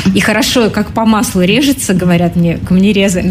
и хорошо, как по маслу режется, говорят мне камнерезы,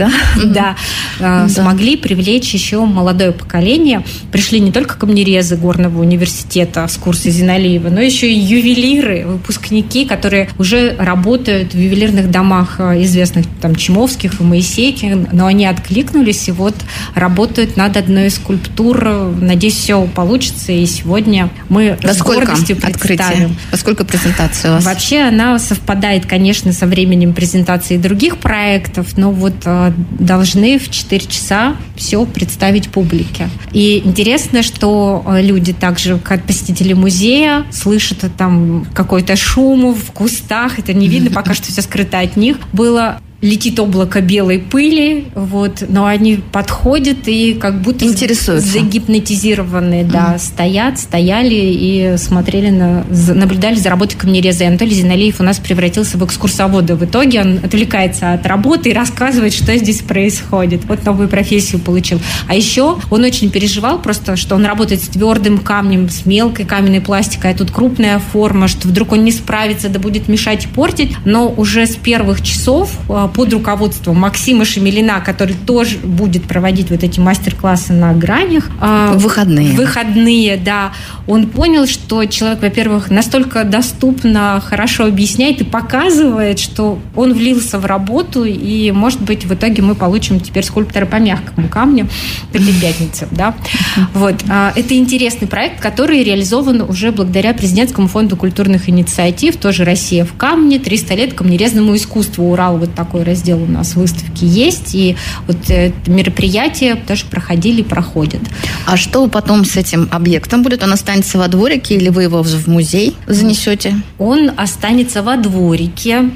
да, смогли привлечь еще молодое поколение. Пришли не только камнерезы Горного университета с курса Зиналиева, но еще и ювелиры, выпускники, которые уже работают в ювелирных домах известных там Чимовских и Моисейкин, но они откликнулись и вот работают над одной из скульптур. Надеюсь, все получится, и сегодня мы с гордостью представим. Во сколько презентаций у вас? Вообще она совпадает, конечно, со временем презентации других проектов, но вот должны в 4 часа все представить публике. И интересно, что люди также, как посетители музея, слышат там какой-то шум в кустах, это не видно, пока что все скрыто от них. Летит облако белой пыли, вот, но они подходят и как будто загипнотизированные, стояли и наблюдали за работой камнереза. И Анатолий Зиналиев у нас превратился в экскурсовода. В итоге он отвлекается от работы и рассказывает, что здесь происходит. Вот новую профессию получил. А еще он очень переживал просто, что он работает с твердым камнем, с мелкой каменной пластикой, а тут крупная форма, что вдруг он не справится, да будет мешать и портить. Но уже с первых часов под руководством Максима Шемелина, который тоже будет проводить вот эти мастер-классы на гранях. Выходные, да. Он понял, что человек, во-первых, настолько доступно, хорошо объясняет и показывает, что он влился в работу, и, может быть, в итоге мы получим теперь скульптора по мягкому камню к этой пятнице, да. Вот. Это интересный проект, который реализован уже благодаря Президентскому фонду культурных инициатив, тоже «Россия в камне», 300 лет камнерезному искусству. Урал, вот такой раздел у нас в выставке есть, и вот мероприятия тоже проходили и проходят. А что потом с этим объектом будет? Он останется во дворике или вы его в музей занесете? Он останется во дворике,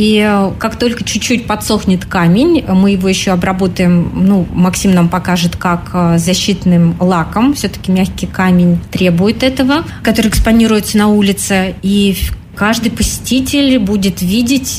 и как только чуть-чуть подсохнет камень, мы его еще обработаем, Максим нам покажет, как защитным лаком, все-таки мягкий камень требует этого, который экспонируется на улице, и каждый посетитель будет видеть,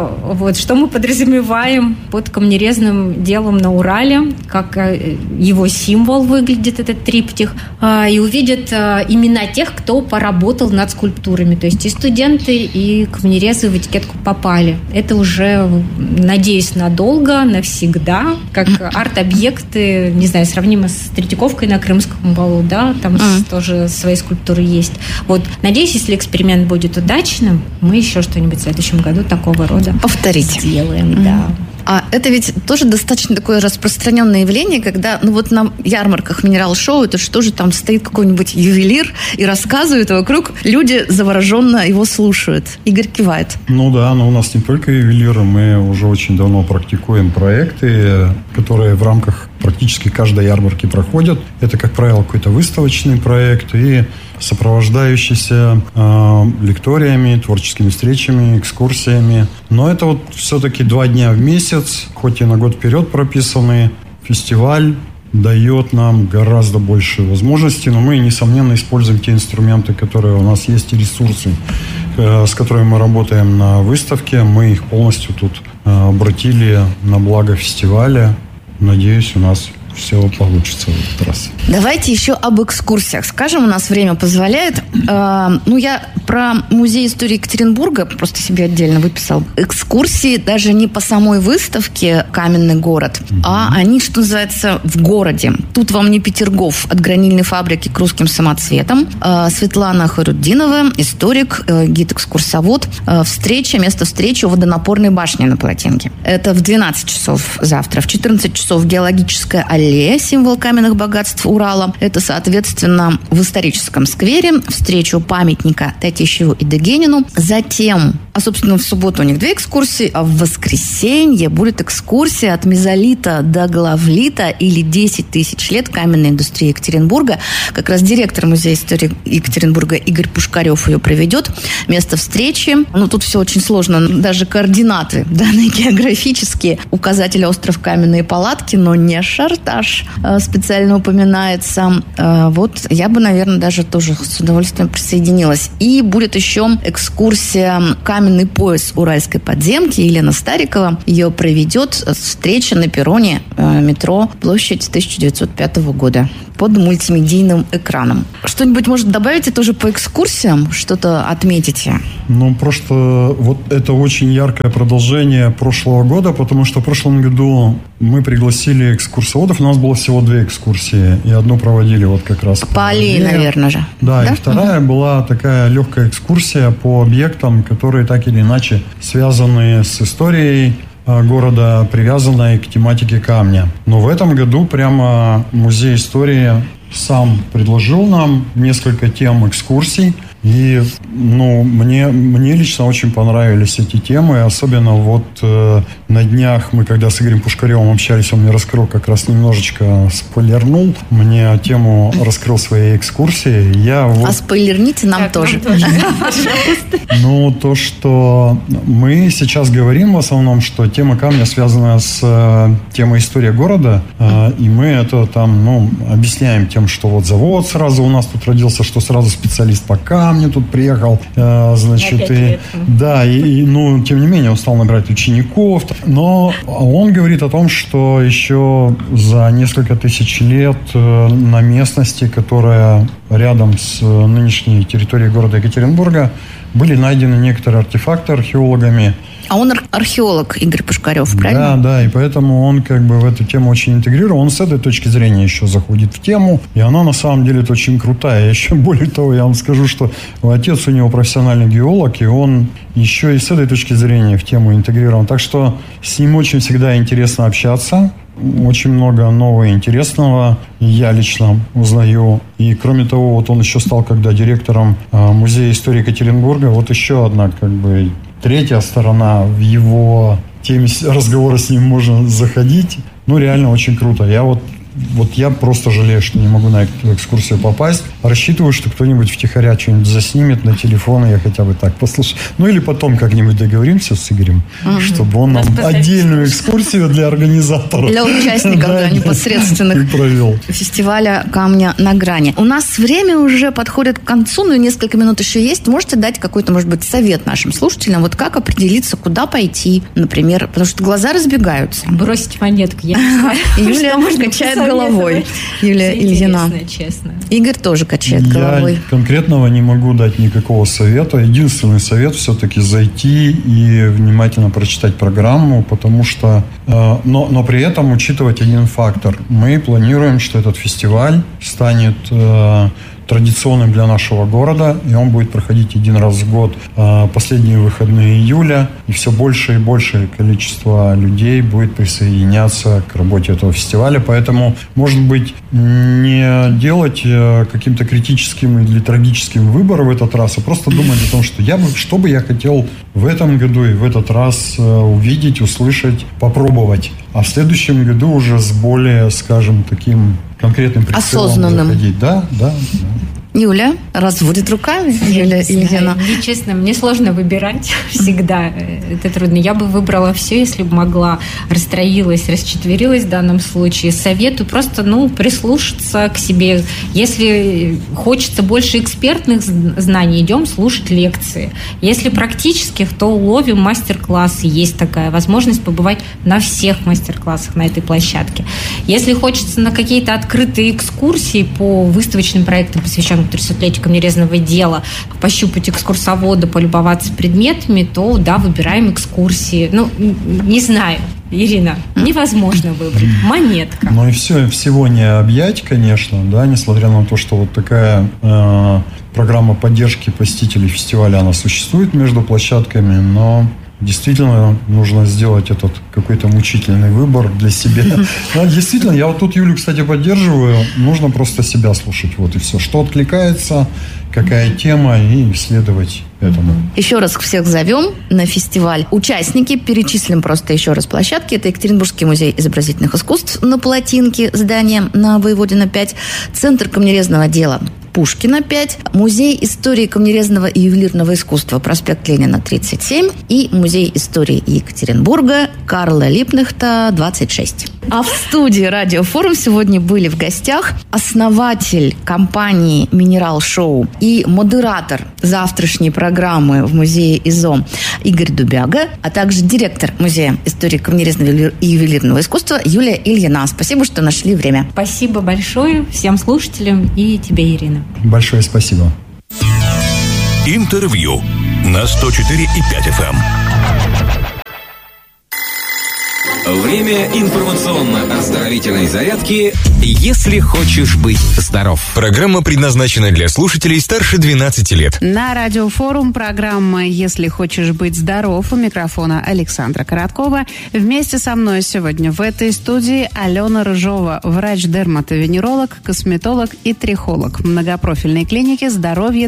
что мы подразумеваем под камнерезным делом на Урале, как его символ выглядит, этот триптих, и увидят имена тех, кто поработал над скульптурами. То есть и студенты, и камнерезы в этикетку попали. Это уже, надеюсь, надолго, навсегда, как арт-объекты, не знаю, сравнимо с Третьяковкой на Крымском валу, да, там тоже свои скульптуры есть. Вот, надеюсь, если эксперимент будет удачным, мы еще что-нибудь в следующем году такого рода сделаем, да. А это ведь тоже достаточно такое распространенное явление, когда, на ярмарках минерал-шоу, это что же там стоит какой-нибудь ювелир и рассказывает, а вокруг люди завороженно его слушают. Игорь кивает. Но у нас не только ювелиры, мы уже очень давно практикуем проекты, которые в рамках практически каждой ярмарки проходят. Это, как правило, какой-то выставочный проект и сопровождающийся лекториями, творческими встречами, экскурсиями. Но это все-таки 2 дня в месяц, хоть и на год вперед прописанный. Фестиваль дает нам гораздо больше возможностей, но мы, несомненно, используем те инструменты, которые у нас есть, и ресурсы, с которыми мы работаем на выставке. Мы их полностью тут обратили на благо фестиваля. Надеюсь, у нас все получится в этот раз. Давайте еще об экскурсиях скажем, у нас время позволяет. Я про музей истории Екатеринбурга просто себе отдельно выписал. Экскурсии даже не по самой выставке «Каменный город», а они, что называется, в городе. Тут вам не Петергоф от гранильной фабрики к русским самоцветам. Светлана Харуддинова, историк, гид-экскурсовод. Место встречи у водонапорной башни на Полотенке. Это в 12 часов завтра. В 14 часов геологическая аллея, символ каменных богатств Урала. Это, соответственно, в историческом сквере встречу памятника Татищеву и Дегенину. Затем, собственно, в субботу у них 2 экскурсии, а в воскресенье будет экскурсия от мезолита до главлита или 10 тысяч лет каменной индустрии Екатеринбурга. Как раз директор музея истории Екатеринбурга Игорь Пушкарев ее проведет. Место встречи. Тут все очень сложно. Даже координаты, данные географические. Указатель остров Каменные Палатки, но не Шартаж специально упоминается. Я бы, наверное, даже тоже с удовольствием присоединилась. И будет еще экскурсия «Каменный пояс Уральской подземки». Елена Старикова ее проведет. Встреча на перроне метро «Площадь» 1905 года. под мультимедийным экраном. Что-нибудь, может, добавите тоже по экскурсиям? Что-то отметите? Просто вот это очень яркое продолжение прошлого года, потому что в прошлом году мы пригласили экскурсоводов. У нас было всего 2 экскурсии, и одну проводили вот как раз по аллее, наверное же. Да, и вторая была такая легкая экскурсия по объектам, которые так или иначе связаны с историей города, привязанной к тематике камня. Но в этом году прямо Музей истории сам предложил нам несколько тем экскурсий. И, мне лично очень понравились эти темы. Особенно на днях мы, когда с Игорем Пушкаревым общались, он мне раскрыл, как раз немножечко спойлернул. Мне тему раскрыл своей экскурсии. А спойлерните нам тоже. То, что мы сейчас говорим в основном, что тема камня связана с темой истории города. И мы это объясняем тем, что вот завод сразу у нас тут родился, что сразу специалист по камню тут приехал, тем не менее, он стал набирать учеников. Но он говорит о том, что еще за несколько тысяч лет на местности, которая рядом с нынешней территорией города Екатеринбурга, были найдены некоторые артефакты археологами. А он археолог, Игорь Пушкарев, правильно? Да, и поэтому он в эту тему очень интегрирован. Он с этой точки зрения еще заходит в тему, и она на самом деле очень крутая. Еще более того, я вам скажу, что отец у него профессиональный геолог, и он еще и с этой точки зрения в тему интегрирован. Так что с ним очень всегда интересно общаться. Очень много нового и интересного я лично узнаю. И кроме того, он еще стал когда директором Музея истории Екатеринбурга. Вот еще одна третья сторона в его теме разговора с ним можно заходить. Реально очень круто. Я просто жалею, что не могу на эту экскурсию попасть. Рассчитываю, что кто-нибудь втихаря что-нибудь заснимет на телефон, и я хотя бы так послушаю. Или потом как-нибудь договоримся с Игорем, чтобы он нам отдельную экскурсию для организаторов. Для участников, непосредственных провел. Фестиваля «Камня на грани». У нас время уже подходит к концу, но несколько минут еще есть. Можете дать какой-то, может быть, совет нашим слушателям? Как определиться, куда пойти, например? Потому что глаза разбегаются. Бросить монетку. Юлия качает головой. Юлия Ильина. Честно. Игорь тоже качает головой. Я конкретного не могу дать никакого совета. Единственный совет все-таки зайти и внимательно прочитать программу, потому что... Но при этом учитывать один фактор. Мы планируем, что этот фестиваль станет традиционным для нашего города, и он будет проходить один раз в год, последние выходные июля, и все больше и большее количество людей будет присоединяться к работе этого фестиваля, поэтому, может быть, не делать каким-то критическим или трагическим выбором в этот раз, а просто думать о том, что бы я хотел в этом году и в этот раз увидеть, услышать, попробовать, а в следующем году уже с более, скажем, таким конкретным прицелом осознанным заходить. Да. Юля разводит руками. Юлия Ильина. Честно, мне сложно выбирать всегда. Это трудно. Я бы выбрала все, если бы могла. Расстроилась, расчетверилась в данном случае. Советую просто, прислушаться к себе. Если хочется больше экспертных знаний, идем слушать лекции. Если практических, то уловим мастер-классы. Есть такая возможность побывать на всех мастер-классах на этой площадке. Если хочется на какие-то открытые экскурсии по выставочным проектам, посвященным 300-летию камнерезного дела, пощупать экскурсовода, полюбоваться предметами, то, выбираем экскурсии. Не знаю, Ирина, невозможно выбрать. Монетка. И всего не объять, конечно, несмотря на то, что такая программа поддержки посетителей фестиваля, она существует между площадками, но действительно нужно сделать этот какой-то мучительный выбор для себя. Действительно, я тут Юлю, кстати, поддерживаю. Нужно просто себя слушать. И все. Что откликается, какая тема, и следовать этому. Еще раз всех зовем на фестиваль. Участники, перечислим просто еще раз площадки. Это Екатеринбургский музей изобразительных искусств на Плотинке, здание на Воеводина 5, Центр камнерезного дела Пушкина, 5, Музей истории камнерезного и ювелирного искусства, проспект Ленина, 37, и Музей истории Екатеринбурга, Карла Липкнехта, 26. А в студии Радиофорум сегодня были в гостях основатель компании «Минерал Шоу» и модератор завтрашней программы в музее ИЗО Игорь Дубяга, а также директор Музея истории камнерезного и ювелирного искусства Юлия Ильина. Спасибо, что нашли время. Спасибо большое всем слушателям и тебе, Ирина. Большое спасибо. Интервью на 104,5 FM. Время информационно-оздоровительной зарядки «Если хочешь быть здоров». Программа предназначена для слушателей старше 12 лет. На Радиофорум программа «Если хочешь быть здоров». У микрофона Александра Короткова. Вместе со мной сегодня в этой студии Алена Рыжова, врач-дерматовенеролог, косметолог и трихолог многопрофильной клиники «Здоровье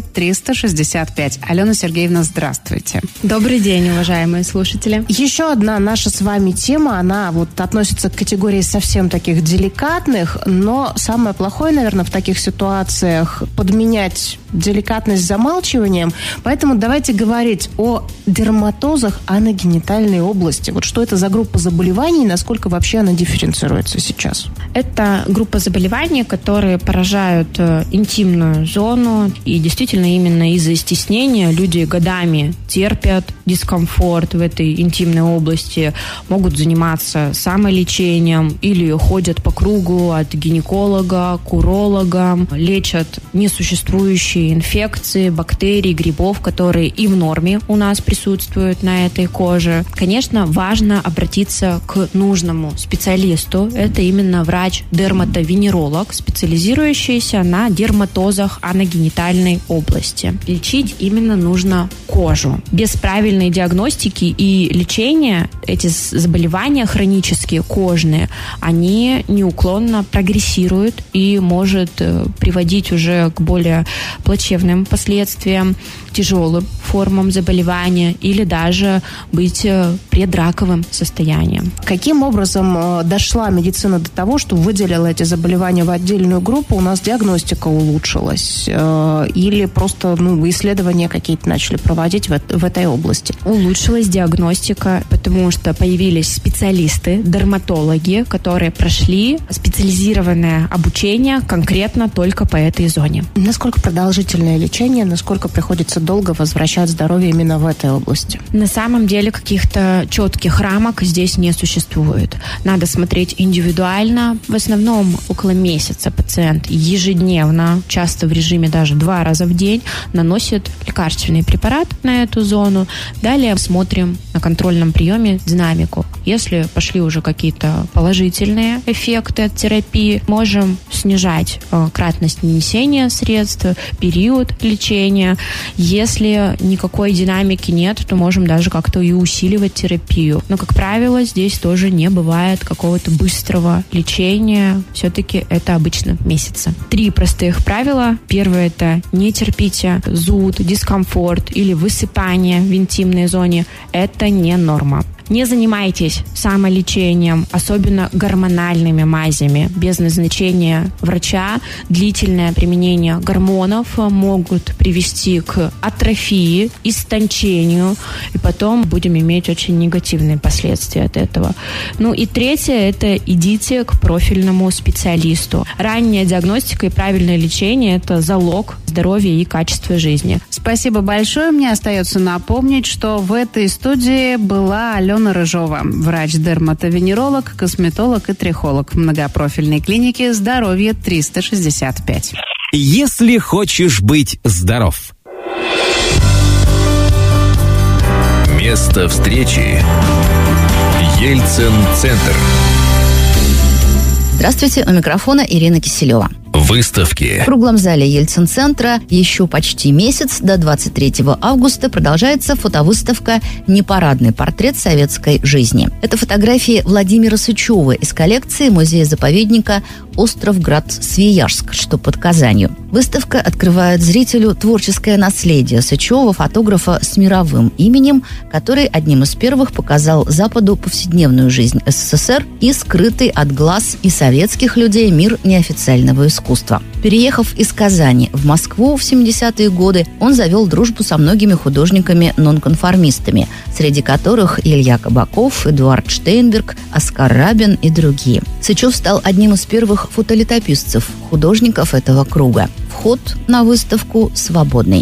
365». Алена Сергеевна, здравствуйте. Добрый день, уважаемые слушатели. Еще одна наша с вами тема, она вот относится к категории совсем таких деликатных, но самое плохое, наверное, в таких ситуациях подменять деликатность замалчиванием. Поэтому давайте говорить о дерматозах аногенитальной области. Вот что это за группа заболеваний и насколько вообще она дифференцируется сейчас? Это группа заболеваний, которые поражают интимную зону. И действительно именно из-за стеснения люди годами терпят дискомфорт в этой интимной области, могут заниматься самолечением или ходят по кругу от гинеколога к урологам, лечат несуществующие инфекции, бактерий, грибов, которые и в норме у нас присутствуют на этой коже. Конечно, важно обратиться к нужному специалисту. Это именно врач-дерматовенеролог, специализирующийся на дерматозах аногенитальной области. Лечить именно нужно кожу. Без правильной диагностики и лечения эти заболевания хронические, кожные, они неуклонно прогрессируют и может приводить уже к более плачевным последствиям, тяжелым формам заболевания или даже быть предраковым состоянием. Каким образом дошла медицина до того, что выделила эти заболевания в отдельную группу, у нас диагностика улучшилась? Или просто исследования какие-то начали проводить в этой области? Улучшилась диагностика, потому что появились специалисты, дерматологи, которые прошли специализированное обучение конкретно только по этой зоне. Насколько продолжительное лечение, насколько приходится долго возвращать здоровье именно в этой области? На самом деле каких-то четких рамок здесь не существует. Надо смотреть индивидуально. В основном около месяца пациент ежедневно, часто в режиме даже 2 раза в день, наносит лекарственный препарат на эту зону. Далее смотрим на контрольном приеме динамику. Если пошли уже какие-то положительные эффекты от терапии, можем снижать кратность нанесения средств, период лечения. Если никакой динамики нет, то можем даже как-то и усиливать терапию. Но, как правило, здесь тоже не бывает какого-то быстрого лечения. Все-таки это обычно месяцы. 3 простых правила. Первое – это не терпите зуд, дискомфорт или высыпание в интимной зоне. Это не норма. Не занимайтесь самолечением, особенно гормональными мазями. Без назначения врача длительное применение гормонов могут привести к атрофии, истончению, и потом будем иметь очень негативные последствия от этого. И третье – это идите к профильному специалисту. Ранняя диагностика и правильное лечение – это залог здоровья и качества жизни. Спасибо большое. Мне остается напомнить, что в этой студии была Алена Рыжова, врач-дерматовенеролог, косметолог и трихолог многопрофильной клиники «Здоровье 365». «Если хочешь быть здоров». Место встречи Ельцин-центр. Здравствуйте, у микрофона Ирина Киселева. Выставки. В круглом зале Ельцин-центра еще почти месяц, до 23 августа, продолжается фотовыставка «Непарадный портрет советской жизни». Это фотографии Владимира Сычева из коллекции музея-заповедника Островград-Свияжск, что под Казанью. Выставка открывает зрителю творческое наследие Сычева, фотографа с мировым именем, который одним из первых показал Западу повседневную жизнь СССР и скрытый от глаз и советских людей мир неофициального искусства. Переехав из Казани в Москву в 70-е годы, он завел дружбу со многими художниками-нонконформистами, среди которых Илья Кабаков, Эдуард Штейнберг, Оскар Рабин и другие. Сычев стал одним из первых фотолетописцев, художников этого круга. Вход на выставку свободный.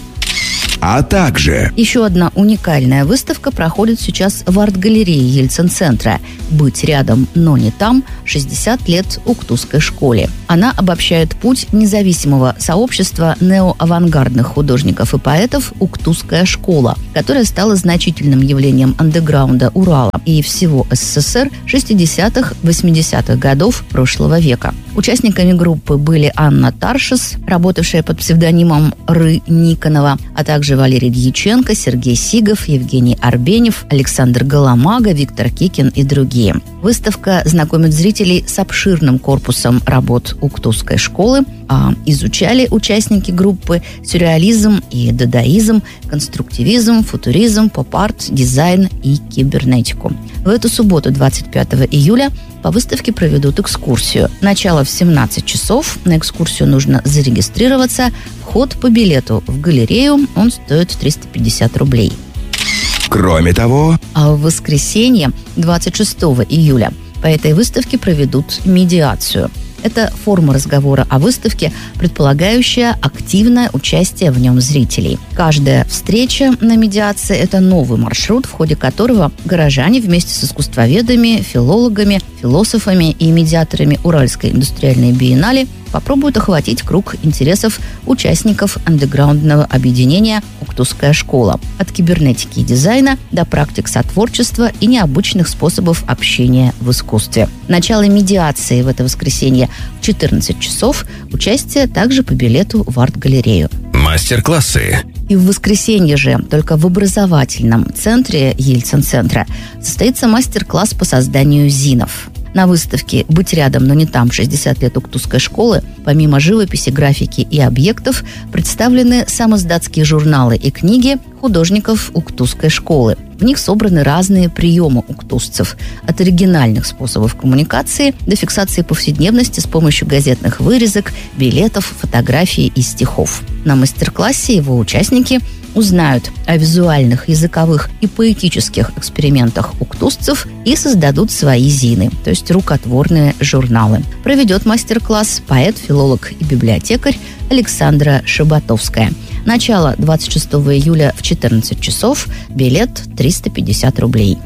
А также... Еще одна уникальная выставка проходит сейчас в арт-галерее Ельцин-центра «Быть рядом, но не там. 60 лет Уктусской школе». Она обобщает путь независимого сообщества неоавангардных художников и поэтов «Уктусская школа», которая стала значительным явлением андеграунда Урала и всего СССР 60-х, 80-х годов прошлого века. Участниками группы были Анна Таршес, работавшая под псевдонимом Ры Никонова, а также Валерий Дьяченко, Сергей Сигов, Евгений Арбенев, Александр Голомага, Виктор Кикин и другие. Выставка знакомит зрителей с обширным корпусом работ Уктусской школы, а изучали участники группы сюрреализм и дадаизм, конструктивизм, футуризм, поп-арт, дизайн и кибернетику. В эту субботу, 25 июля, по выставке проведут экскурсию. Начало в 17 часов. На экскурсию нужно зарегистрироваться. Вход по билету в галерею, он стоит 350 рублей. Кроме того... А в воскресенье, 26 июля, по этой выставке проведут медиацию. Это форма разговора о выставке, предполагающая активное участие в нем зрителей. Каждая встреча на медиации – это новый маршрут, в ходе которого горожане вместе с искусствоведами, филологами, философами и медиаторами Уральской индустриальной биеннале попробуют охватить круг интересов участников андеграундного объединения «Уктусская школа». От кибернетики и дизайна до практик сотворчества и необычных способов общения в искусстве. Начало медиации в это воскресенье в 14 часов. Участие также по билету в арт-галерею. Мастер-классы. И в воскресенье же только в образовательном центре Ельцин-центра состоится мастер-класс по созданию зинов. На выставке «Быть рядом, но не там. 60 лет Уктусской школы» помимо живописи, графики и объектов представлены самоиздатские журналы и книги художников Уктусской школы. В них собраны разные приемы уктусцев, от оригинальных способов коммуникации до фиксации повседневности с помощью газетных вырезок, билетов, фотографий и стихов. На мастер-классе его участники узнают о визуальных, языковых и поэтических экспериментах уктусцев и создадут свои зины, то есть рукотворные журналы. Проведет мастер-класс поэт, филолог и библиотекарь Александра Шабатовская. Начало 26 июля в 14 часов. Билет 350 рублей.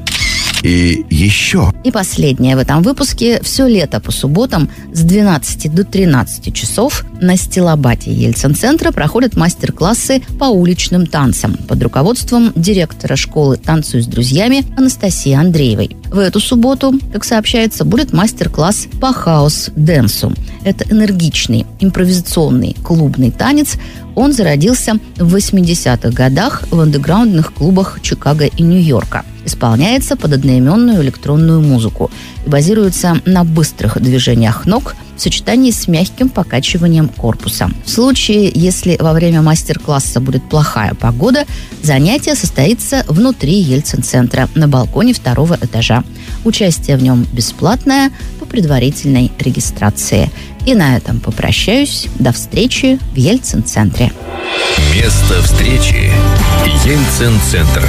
И еще. И последнее в этом выпуске. Все лето по субботам с 12 до 13 часов на стилобате Ельцин-центра проходят мастер-классы по уличным танцам под руководством директора школы «Танцуй с друзьями» Анастасии Андреевой. В эту субботу, как сообщается, будет мастер-класс по хаус-дэнсу. Это энергичный, импровизационный клубный танец. Он зародился в 80-х годах в андеграундных клубах Чикаго и Нью-Йорка. Исполняется под одноименную электронную музыку и базируется на быстрых движениях ног в сочетании с мягким покачиванием корпуса. В случае, если во время мастер-класса будет плохая погода, занятие состоится внутри Ельцин-центра на балконе 2-го этажа. Участие в нем бесплатное по предварительной регистрации. И на этом попрощаюсь. До встречи в Ельцин-центре. Место встречи. Ельцин-центр.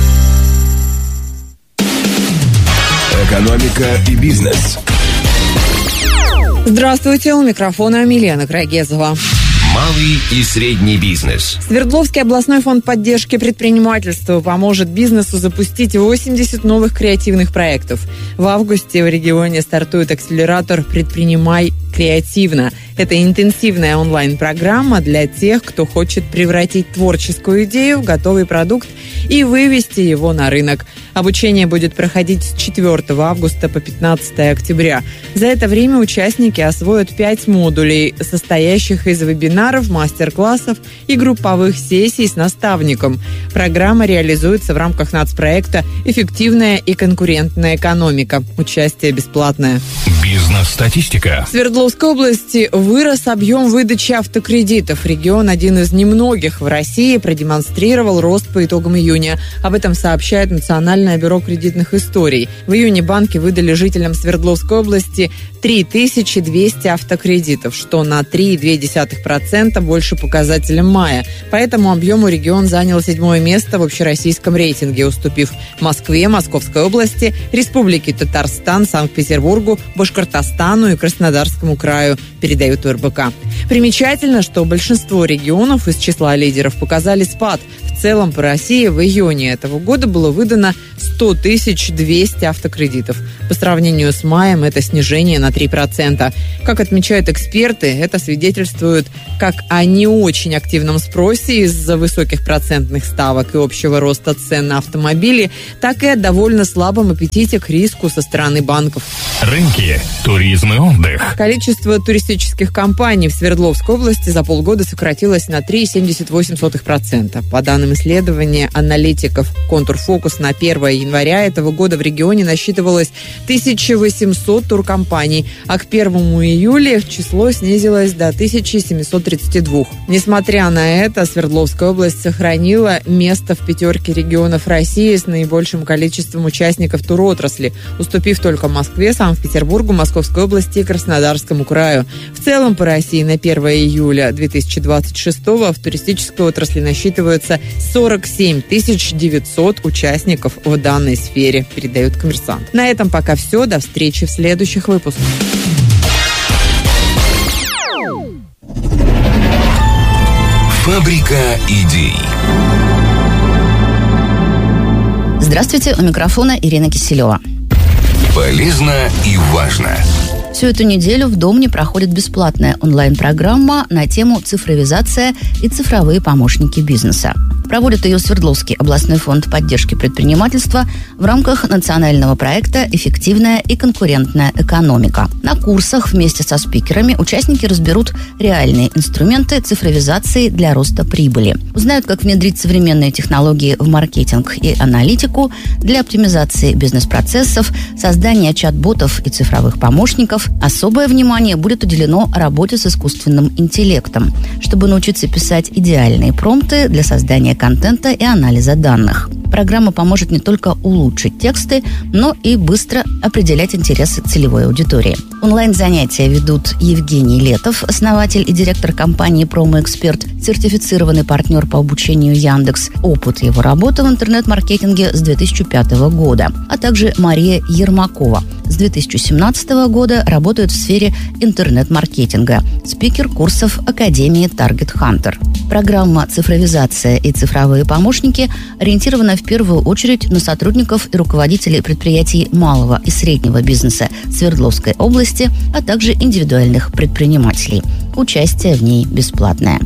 Экономика и бизнес. Здравствуйте, у микрофона Милена Крагезова. Малый и средний бизнес. Свердловский областной фонд поддержки предпринимательства поможет бизнесу запустить 80 новых креативных проектов. В августе в регионе стартует акселератор «Предпринимай креативно». Это интенсивная онлайн-программа для тех, кто хочет превратить творческую идею в готовый продукт и вывести его на рынок. Обучение будет проходить с 4 августа по 15 октября. За это время участники освоят 5 модулей, состоящих из вебинаров, семинаров, мастер-классов и групповых сессий с наставником. Программа реализуется в рамках нацпроекта «Эффективная и конкурентная экономика». Участие бесплатное. Бизнес-статистика. В Свердловской области вырос объем выдачи автокредитов. Регион, один из немногих в России, продемонстрировал рост по итогам июня. Об этом сообщает Национальное бюро кредитных историй. В июне банки выдали жителям Свердловской области 3200 автокредитов, что на 3,2% больше показателя мая. По этому объему регион занял 7-е место в общероссийском рейтинге, уступив Москве, Московской области, Республике Татарстан, Санкт-Петербургу, Башкортостану и Краснодарскому краю, передают РБК. Примечательно, что большинство регионов из числа лидеров показали спад. В целом по России в июне этого года было выдано 100 200 автокредитов. По сравнению с маем это снижение на 3%. Как отмечают эксперты, это свидетельствует как о не очень активном спросе из-за высоких процентных ставок и общего роста цен на автомобили, так и о довольно слабом аппетите к риску со стороны банков. Рынки, туризм и отдых. Количество туристических компаний в Свердловской области за полгода сократилось на 3,78%. По данным исследования аналитиков «Контурфокус», на 1 января этого года в регионе насчитывалось 1800 туркомпаний, а к 1 июля число снизилось до 1732. Несмотря на это, Свердловская область сохранила место в 5 регионов России с наибольшим количеством участников туротрасли, уступив только Москве, Санкт-Петербургу, Московской области и Краснодарскому краю. В целом по России на 1 июля 2026 в туристической отрасли насчитывается 47 900 участников в данной сфере, передает «Коммерсант». На этом пока все. До встречи в следующих выпусках. Фабрика идей. Здравствуйте, у микрофона Ирина Киселева. Полезно и важно. Всю эту неделю в Домне проходит бесплатная онлайн-программа на тему «Цифровизация и цифровые помощники бизнеса». Проводит ее Свердловский областной фонд поддержки предпринимательства в рамках национального проекта «Эффективная и конкурентная экономика». На курсах вместе со спикерами участники разберут реальные инструменты цифровизации для роста прибыли. Узнают, как внедрить современные технологии в маркетинг и аналитику для оптимизации бизнес-процессов, создания чат-ботов и цифровых помощников. Особое внимание будет уделено работе с искусственным интеллектом, чтобы научиться писать идеальные промпты для создания контента и анализа данных. Программа поможет не только улучшить тексты, но и быстро определять интересы целевой аудитории. Онлайн-занятия ведут Евгений Летов, основатель и директор компании «Промо-эксперт», сертифицированный партнер по обучению Яндекс. Опыт его работы в интернет-маркетинге с 2005 года, а также Мария Ермакова. С 2017 года работает в сфере интернет-маркетинга, спикер курсов Академии Target Hunter. Программа «Цифровизация и цифровые помощники» ориентирована в первую очередь на сотрудников и руководителей предприятий малого и среднего бизнеса Свердловской области, а также индивидуальных предпринимателей. Участие в ней бесплатное.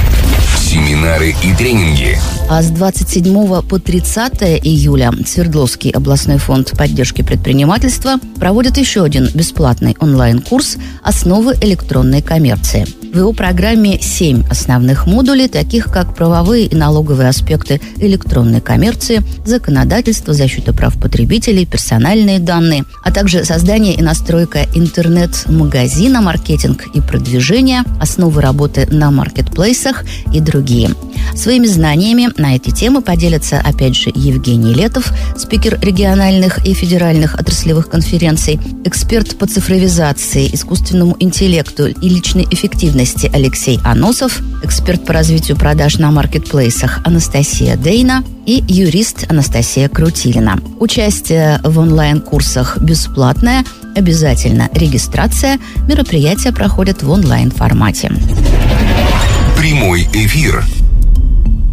Семинары и тренинги. А с 27 по 30 июля Свердловский областной фонд поддержки предпринимательства проводит еще один бесплатный онлайн-курс «Основы электронной коммерции». В его программе 7 основных модулей, таких как правовые и налоговые аспекты электронной коммерции, законодательство, защита прав потребителей, персональные данные, а также создание и настройка интернет-магазина, маркетинг и продвижение, основы работы на маркетплейсах и другие. Своими знаниями на эти темы поделятся, опять же, Евгений Летов, спикер региональных и федеральных отраслевых конференций, эксперт по цифровизации, искусственному интеллекту и личной эффективности Алексей Аносов, эксперт по развитию продаж на маркетплейсах Анастасия Дейна и юрист Анастасия Крутилина. Участие в онлайн-курсах бесплатное, обязательно регистрация. Мероприятия проходят в онлайн-формате. Прямой эфир.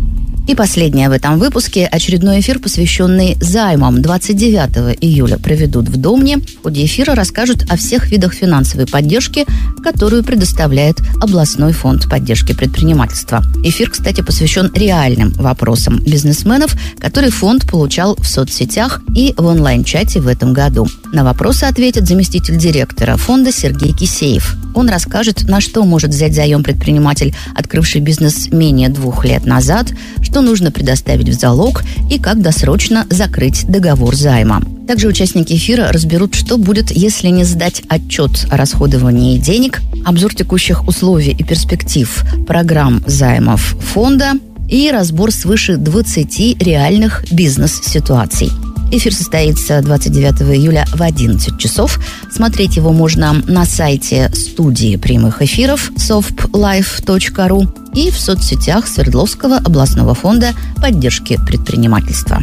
И последнее в этом выпуске – очередной эфир, посвященный займам. 29 июля проведут в Домне. В ходе эфира расскажут о всех видах финансовой поддержки, которую предоставляет областной фонд поддержки предпринимательства. Эфир, кстати, посвящен реальным вопросам бизнесменов, которые фонд получал в соцсетях и в онлайн-чате в этом году. На вопросы ответит заместитель директора фонда Сергей Кисеев. Он расскажет, на что может взять заем предприниматель, открывший бизнес менее 2 лет назад, что нужно предоставить в залог и как досрочно закрыть договор займа. Также участники эфира разберут, что будет, если не сдать отчет о расходовании денег, обзор текущих условий и перспектив программ займов фонда и разбор свыше 20 реальных бизнес-ситуаций. Эфир состоится 29 июля в 11 часов. Смотреть его можно на сайте студии прямых эфиров sofplife.ru и в соцсетях Свердловского областного фонда поддержки предпринимательства.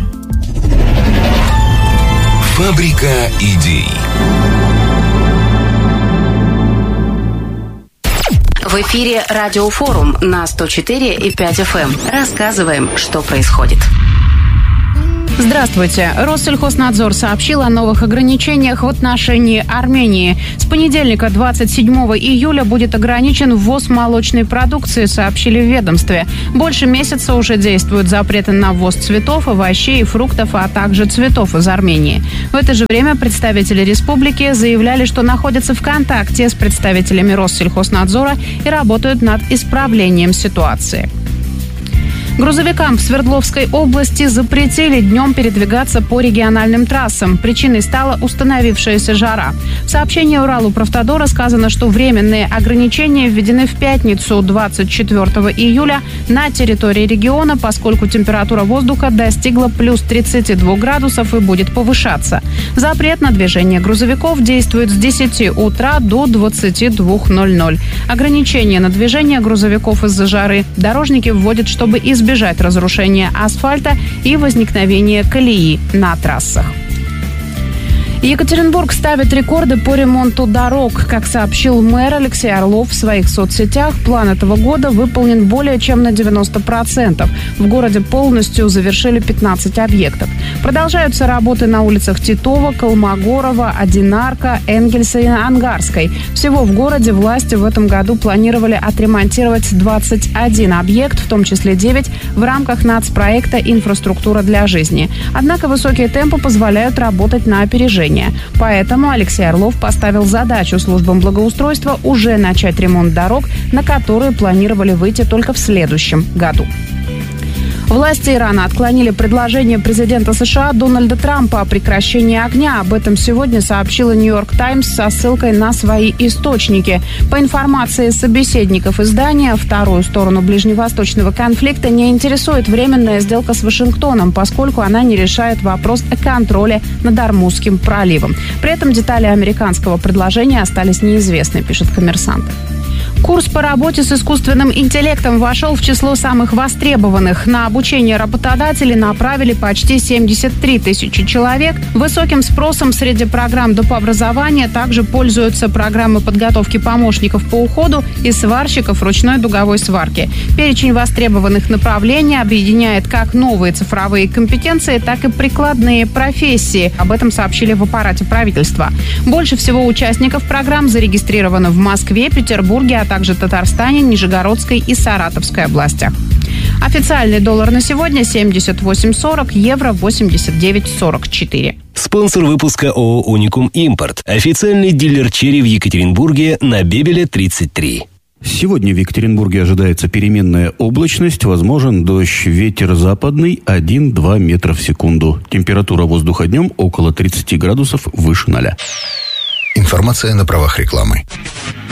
Фабрика идей. В эфире Радиофорум на 104,5 FM. Рассказываем, что происходит. Здравствуйте. Россельхознадзор сообщил о новых ограничениях в отношении Армении. С понедельника, 27 июля, будет ограничен ввоз молочной продукции, сообщили в ведомстве. Больше месяца уже действуют запреты на ввоз цветов, овощей и фруктов, а также цветов из Армении. В это же время представители республики заявляли, что находятся в контакте с представителями Россельхознадзора и работают над исправлением ситуации. Грузовикам в Свердловской области запретили днем передвигаться по региональным трассам. Причиной стала установившаяся жара. В сообщении Уралуправтодора сказано, что временные ограничения введены в пятницу 24 июля на территории региона, поскольку температура воздуха достигла плюс 32 градусов и будет повышаться. Запрет на движение грузовиков действует с 10 утра до 22:00. Ограничения на движение грузовиков из-за жары дорожники вводят, чтобы избежать разрушения асфальта и возникновения колеи на трассах. Екатеринбург ставит рекорды по ремонту дорог. Как сообщил мэр Алексей Орлов в своих соцсетях, план этого года выполнен более чем на 90%. В городе полностью завершили 15 объектов. Продолжаются работы на улицах Титова, Колмогорова, Одинарка, Энгельса и Ангарской. Всего в городе власти в этом году планировали отремонтировать 21 объект, в том числе 9 в рамках нацпроекта «Инфраструктура для жизни». Однако высокие темпы позволяют работать на опережение. Поэтому Алексей Орлов поставил задачу службам благоустройства уже начать ремонт дорог, на которые планировали выйти только в следующем году. Власти Ирана отклонили предложение президента США Дональда Трампа о прекращении огня. Об этом сегодня сообщила «Нью-Йорк Таймс» со ссылкой на свои источники. По информации собеседников издания, вторую сторону ближневосточного конфликта не интересует временная сделка с Вашингтоном, поскольку она не решает вопрос о контроле над Ормузским проливом. При этом детали американского предложения остались неизвестны, пишет «Коммерсант». Курс по работе с искусственным интеллектом вошел в число самых востребованных. На обучение работодатели направили почти 73 тысячи человек. Высоким спросом среди программ доп. Образования также пользуются программы подготовки помощников по уходу и сварщиков ручной дуговой сварки. Перечень востребованных направлений объединяет как новые цифровые компетенции, так и прикладные профессии. Об этом сообщили в аппарате правительства. Больше всего участников программ зарегистрировано в Москве, Петербурге, а также Татарстане, Нижегородской и Саратовской областях. Официальный доллар на сегодня 78.40, евро 89.44. Спонсор выпуска ООО «Уникум Импорт». Официальный дилер черри в Екатеринбурге на Бебеля 33. Сегодня в Екатеринбурге ожидается переменная облачность, возможен дождь, ветер западный 1-2 метра в секунду. Температура воздуха днем около 30 градусов выше 0. Информация на правах рекламы.